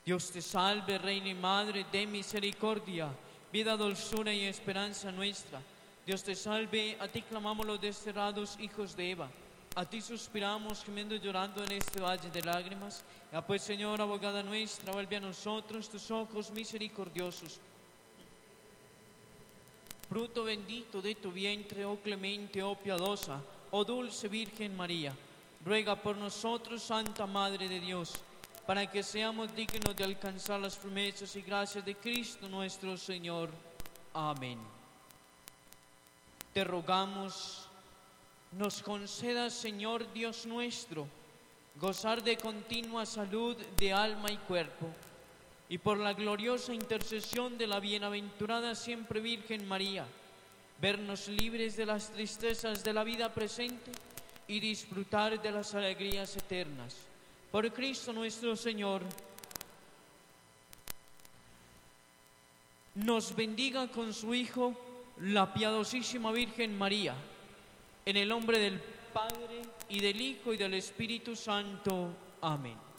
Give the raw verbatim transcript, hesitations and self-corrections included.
Dios te salve, Reina y Madre de misericordia, vida, dulzura y esperanza nuestra. Dios te salve, a ti clamamos los desterrados hijos de Eva. A ti suspiramos, gimiendo y llorando en este valle de lágrimas. Ya pues, Señora, abogada nuestra, vuelve a nosotros tus ojos misericordiosos. Fruto bendito de tu vientre, oh clemente, oh piadosa, oh dulce Virgen María. Ruega por nosotros, Santa Madre de Dios, para que seamos dignos de alcanzar las promesas y gracias de Cristo nuestro Señor. Amén. Te rogamos, nos concedas, Señor Dios nuestro, gozar de continua salud de alma y cuerpo, y por la gloriosa intercesión de la bienaventurada siempre Virgen María, vernos libres de las tristezas de la vida presente y disfrutar de las alegrías eternas. Por Cristo nuestro Señor. Nos bendiga con su Hijo, la piadosísima Virgen María, en el nombre del Padre, y del Hijo, y del Espíritu Santo. Amén.